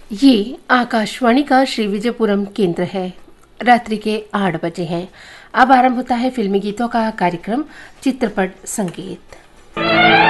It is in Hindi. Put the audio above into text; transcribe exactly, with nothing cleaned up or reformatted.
ये आकाशवाणी का श्री विजयपुरम केंद्र है। रात्रि के आठ बजे हैं। अब आरंभ होता है फिल्मी गीतों का कार्यक्रम चित्रपट संगीत।